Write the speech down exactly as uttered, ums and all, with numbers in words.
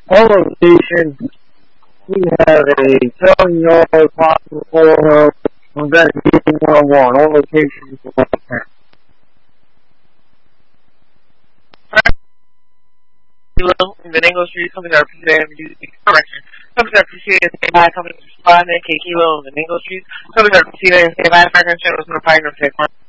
All locations, we have a seven yard possible for investigating one oh one. All locations will be sent. Kilo, Venango Street, company R P C A, correction. Company R P C A, stay by, company responding, K Kilo, Venango Street, company R P C A, stay by, background channels, no fire, no take